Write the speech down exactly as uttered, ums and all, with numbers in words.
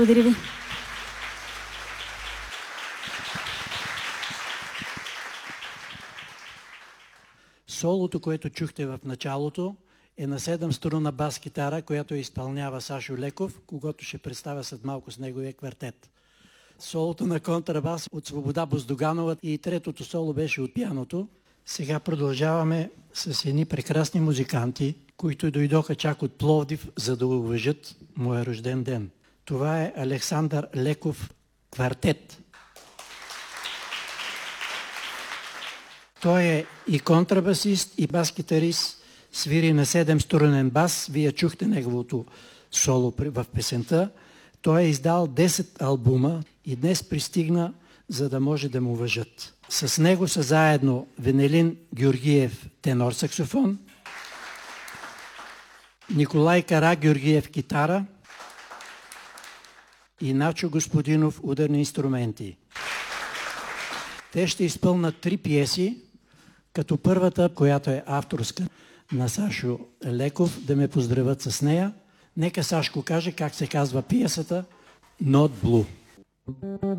Благодаря ви. Солото, което чухте в началото, е на седем струнна бас-китара, която изпълнява Сашо Леков, когото ще представя след малко с неговия квартет. Солото на контрабас от Свобода Боздоганова и третото соло беше от пианото. Сега продължаваме с едни прекрасни музиканти, които дойдоха чак от Пловдив, за да уважат моя рожден ден. Това е Александър Леков квартет. Той е и контрабасист, и бас-китарист, свири на седем-струнен бас. Вие чухте неговото соло в песента. Той е издал десет албума и днес пристигна, за да може да му уважат. С него са заедно Венелин Георгиев тенор саксофон, Николай Карагеоргиев китара и Начо Господинов ударни инструменти. Те ще изпълнат три пиеси, като първата, която е авторска на Сашо Леков, да ме поздравят с нея. Нека Сашко каже как се казва пиесата Not Blue.